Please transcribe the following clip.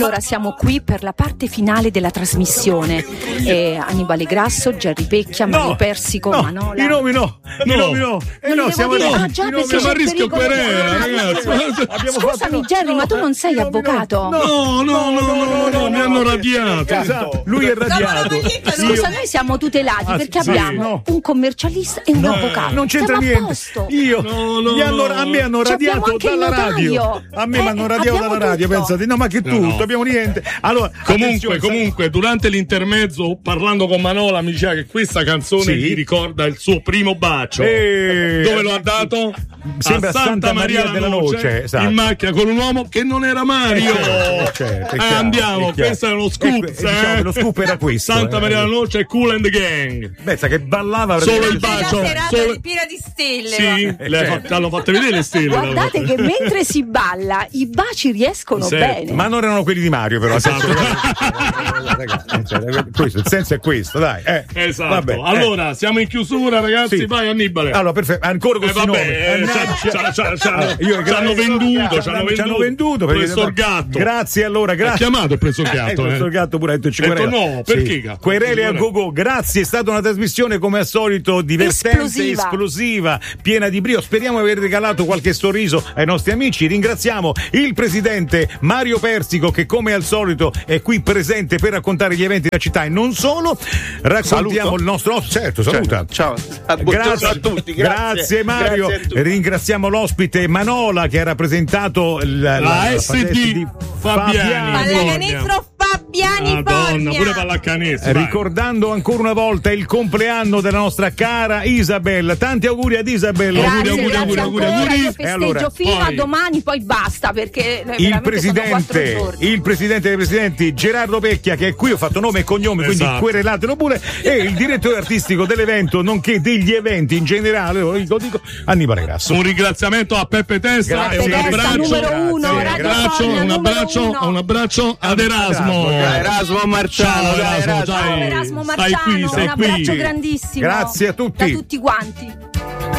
Allora siamo qui per la parte finale della trasmissione. Annibale Grasso, Gerry Pecchia, Mario Persico, Manola. I nomi no. Siamo a rischio querela, ragazzi. Scusami Gerry, ma tu non sei avvocato? No, mi hanno radiato. Esatto. Lui è radiato. Scusa, noi siamo tutelati perché abbiamo un commercialista e un avvocato. Non c'entra niente. A me hanno radiato dalla radio. A me mi hanno radiato dalla radio, pensate. No, ma che tutto, abbiamo niente. Allora, comunque, durante l'intermezzo, parlando con Manola, mi diceva che questa canzone gli ricorda il suo primo bacio. Dove lo ha dato? Sembra a Santa Maria della Noce, esatto. In macchina con un uomo che non era Mario. Andiamo, questo è lo scoop. Diciamo, lo scoop era questo. Santa Maria della Noce e Cool and the Gang. Pensa che ballava solo il bacio. Una serata piena di stelle. Sì, l'hanno fatte vedere le stelle. Guardate che mentre si balla i baci riescono bene. Ma non erano quelli di Mario, però. Questo, il senso è questo, dai. Esatto. Vabbè, allora, siamo in chiusura, ragazzi. Sì. Vai, Annibale. Allora, perfetto. Ancora questi nomi. Ci hanno venduto. Professor Gatto. Grazie, allora. Ha chiamato il professor Gatto. Il professor Gatto pure ha detto ci querela. No, perché? Querele a go-go. Grazie, è stata una trasmissione come al solito divertente, esplosiva, piena di brio. Speriamo di aver regalato qualche sorriso ai nostri amici. Ringraziamo il presidente Mario Persico che come al solito è qui presente per raccontare gli eventi della città e non solo. Raccontiamo il nostro saluta. Ciao grazie a tutti. Grazie Mario. Ringraziamo l'ospite Manola che ha rappresentato la SD Fabiani. Pallacanestro Fabiani. Madonna, pure pallacanestro. Ricordando ancora una volta il compleanno della nostra cara Isabella. Tanti auguri ad Isabella. Auguri. Io festeggio fino a domani, poi basta perché il presidente dei presidenti Gerardo Pecchia che è qui, ho fatto nome e cognome, quindi querelatelo pure, e il direttore artistico dell'evento nonché degli eventi in generale, lo dico Annibale Grasso. Un ringraziamento a Peppe Testa e un abbraccio ad Erasmo. Erasmo Marciano. Erasmo Marciano, un abbraccio grandissimo. Grazie a tutti. Da tutti quanti.